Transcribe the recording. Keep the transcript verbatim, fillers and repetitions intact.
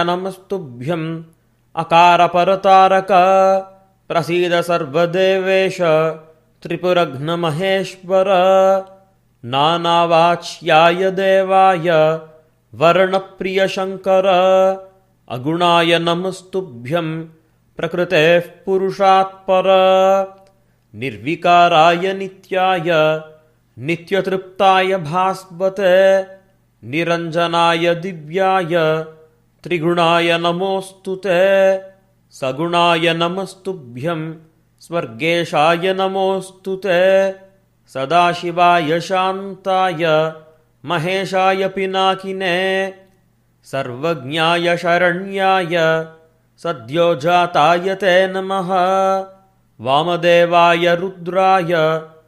नमस्तुभ्यम् अकारपरतारक प्रसीद सर्वदेवेश त्रिपुरघ्नमहेश्वर नानावाच्याय देवाय वर्णप्रियशङ्कर अगुणाय नमस्तुभ्यम् प्रकृतेः पुरुषात् पर निर्विकाराय नित्याय नित्यतृप्ताय भास्वते निरञ्जनाय दिव्याय त्रिगुणाय नमोऽस्तु ते सगुणाय नमस्तुभ्यम् स्वर्गेशाय नमोऽस्तु ते सदाशिवाय शान्ताय महेशाय पिनाकिने सर्वज्ञाय शरण्याय सद्योजाताय ते नमः वामदेवाय रुद्राय